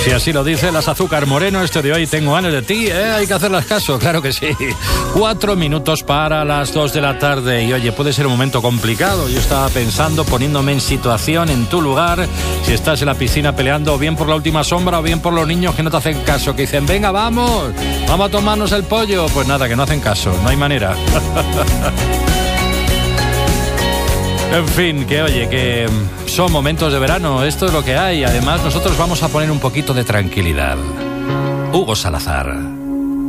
Si así lo dice las Azúcar Moreno, este de hoy tengo ganas de ti, hay que hacerlas caso, claro que sí. 4 minutos para las 2 de la tarde y oye, puede ser un momento complicado. Yo estaba pensando, poniéndome en situación en tu lugar, si estás en la piscina peleando o bien por la última sombra o bien por los niños que no te hacen caso, que dicen, venga, vamos a tomarnos el pollo. Pues nada, que no hacen caso, no hay manera. En fin, que oye, que son momentos de verano, esto es lo que hay. Además, nosotros vamos a poner un poquito de tranquilidad. Hugo Salazar.